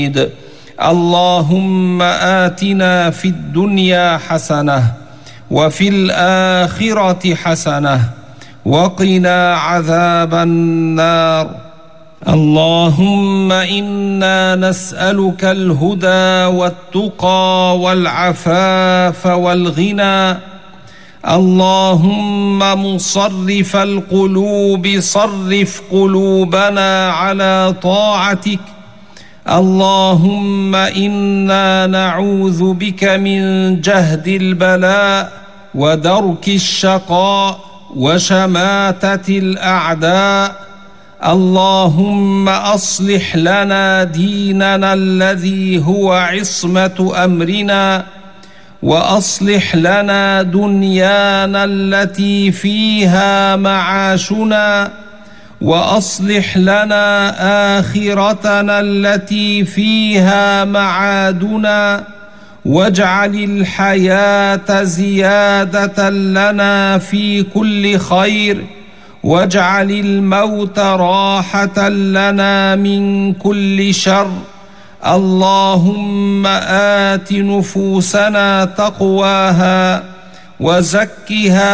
اللهم آتنا في الدنيا حسنة وفي الآخرة حسنة وقنا عذاب النار. اللهم إنا نسألك الهدى والتقى والعفاف والغنى. اللهم مصرف القلوب صرف قلوبنا على طاعتك. اللهم إنا نعوذ بك من جهد البلاء ودرك الشقاء وشماتة الأعداء. اللهم أصلح لنا ديننا الذي هو عصمة أمرنا، وأصلح لنا دنيانا التي فيها معاشنا، وأصلح لنا آخرتنا التي فيها معادنا، واجعل الحياة زيادة لنا في كل خير، واجعل الموت راحة لنا من كل شر. اللهم آت نفوسنا تقواها وزكها